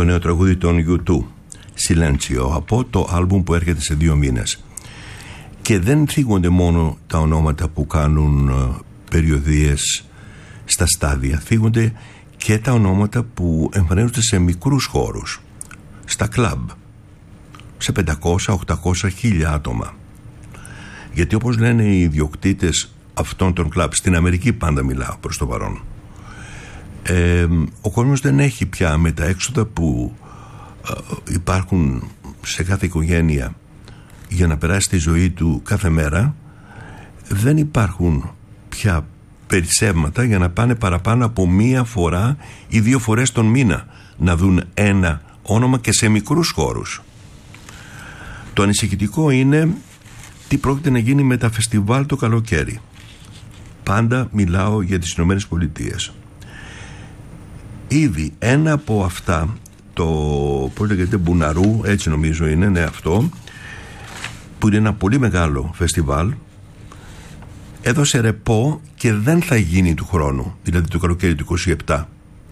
το νέο τραγούδι των U2, Silencio, από το άλμπουμ που έρχεται σε 2 μήνες. Και δεν θίγονται μόνο τα ονόματα που κάνουν περιοδίες στα στάδια, θίγονται και τα ονόματα που εμφανίζονται σε μικρούς χώρους, στα κλαμπ, σε 500, 800, 1000 άτομα. Γιατί όπως λένε οι ιδιοκτήτες αυτών των κλαμπ, στην Αμερική πάντα μιλάω προς το παρόν, ο κόσμος δεν έχει πια, με τα έξοδα που υπάρχουν σε κάθε οικογένεια για να περάσει τη ζωή του κάθε μέρα, δεν υπάρχουν πια περισσεύματα για να πάνε παραπάνω από 1 φορά ή 2 φορές τον μήνα να δουν ένα όνομα, και σε μικρούς χώρους. Το ανησυχητικό είναι τι πρόκειται να γίνει με τα φεστιβάλ το καλοκαίρι. Πάντα μιλάω για τις Ηνωμένες Πολιτείες. Ήδη ένα από αυτά, το πώς λέγεται, Μπουναρού, έτσι νομίζω είναι, ναι, αυτό, που είναι ένα πολύ μεγάλο φεστιβάλ, έδωσε ρεπό και δεν θα γίνει του χρόνου, δηλαδή το καλοκαίρι του 27.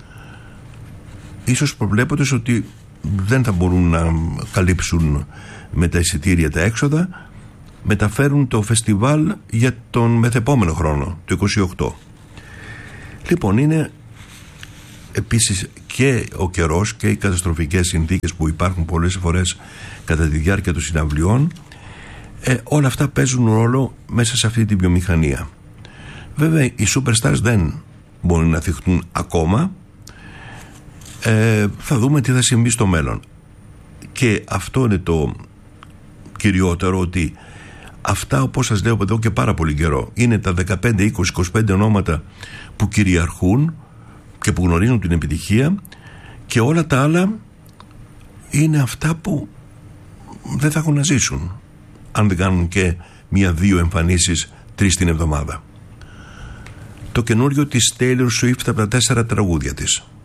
Ίσως προβλέποντας ότι δεν θα μπορούν να καλύψουν με τα εισιτήρια τα έξοδα, μεταφέρουν το φεστιβάλ για τον μεθεπόμενο χρόνο, το 28. Λοιπόν, είναι επίσης και ο καιρός και οι καταστροφικές συνθήκες που υπάρχουν πολλές φορές κατά τη διάρκεια των συναυλιών, όλα αυτά παίζουν ρόλο μέσα σε αυτή τη βιομηχανία. Βέβαια οι superstars δεν μπορούν να θυχτούν ακόμα. Θα δούμε τι θα συμβεί στο μέλλον. Και αυτό είναι το κυριότερο, ότι αυτά, όπως σας λέω εδώ και πάρα πολύ καιρό, είναι τα 15, 20, 25 ονόματα που κυριαρχούν και που γνωρίζουν την επιτυχία, και όλα τα άλλα είναι αυτά που δεν θα έχουν να ζήσουν αν δεν κάνουν και 1-2 εμφανίσεις, 3 την εβδομάδα. Το καινούριο της Taylor Swift από τα 4 τραγούδια της.